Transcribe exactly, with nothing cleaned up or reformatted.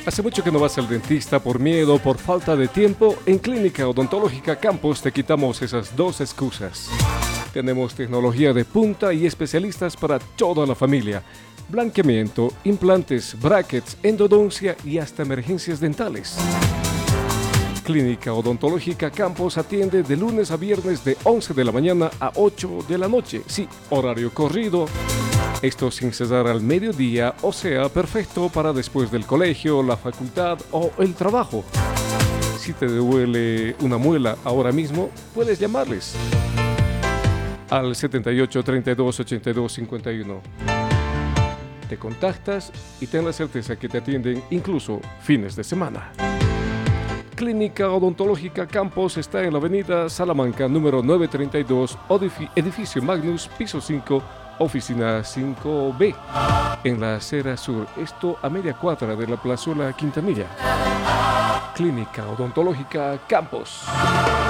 ¿Hace mucho que no vas al dentista por miedo o por falta de tiempo? En Clínica Odontológica Campos te quitamos esas dos excusas. Tenemos tecnología de punta y especialistas para toda la familia. Blanqueamiento, implantes, brackets, endodoncia y hasta emergencias dentales. Clínica Odontológica Campos atiende de lunes a viernes de once de la mañana a ocho de la noche. Sí, horario corrido. Esto sin cesar al mediodía, o sea, perfecto para después del colegio, la facultad o el trabajo. Si te duele una muela ahora mismo, puedes llamarles al setenta y ocho, treinta y dos, ochenta y dos, cincuenta y uno. Te contactas y ten la certeza que te atienden incluso fines de semana. Clínica Odontológica Campos está en la avenida Salamanca, número novecientos treinta y dos, edificio Magnus, piso cinco, oficina cinco B, en la acera sur, esto a media cuadra de la plazuela Quintanilla. Clínica Odontológica Campos.